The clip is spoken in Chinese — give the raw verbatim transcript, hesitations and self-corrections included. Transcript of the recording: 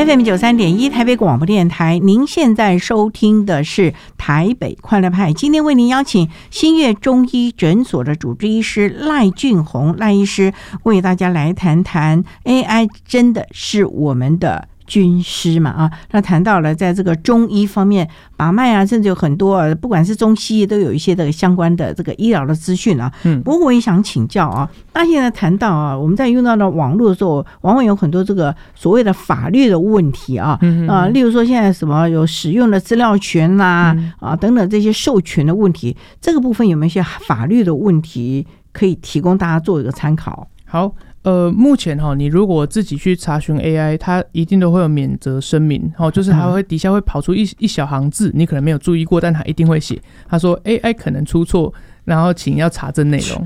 F M 九三点一台北广播电台，您现在收听的是台北快乐派。今天为您邀请新月中医诊所的主治医师赖俊宏赖医师，为大家来谈谈 A I 真的是我们的军师嘛啊，那谈到了在这个中医方面把脉啊，甚至有很多、啊、不管是中西医都有一些的相关的这个医疗的资讯啊。嗯，不过我也想请教啊，那现在谈到啊，我们在用到的网络的时候，往往有很多这个所谓的法律的问题啊，嗯啊，例如说现在什么有使用的资料权啦、嗯、啊等等这些授权的问题，这个部分有没有一些法律的问题可以提供大家做一个参考？ 好。呃，目前哈，你如果自己去查询 A I， 它一定都会有免责声明，哦，就是它会底下会跑出一一小行字，你可能没有注意过，但它一定会写，他说 A I 可能出错，然后请要查证内容。